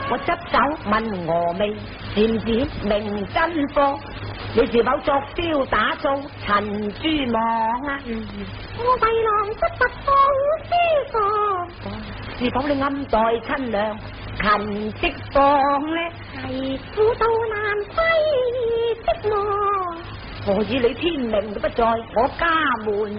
我執手問峨眉，是唔是名真貨？你是否作標打造陳珠網啊？ 我為郎執不到師傅， 是否你暗待親娘勤職放呢？ 係苦到難揮的我。 何以你天命都不在我家門